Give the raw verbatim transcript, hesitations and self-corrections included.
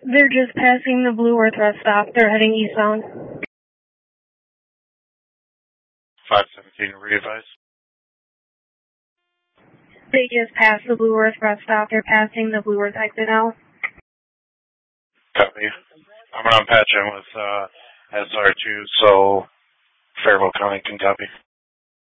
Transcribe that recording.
They're just passing the Blue Earth rest stop. They're heading eastbound. five seventeen, re-advise. They just passed the Blue Earth rest stop. They're passing the Blue Earth exit now. Copy. I'm around patch in with uh, S R two, so Faribault County can copy.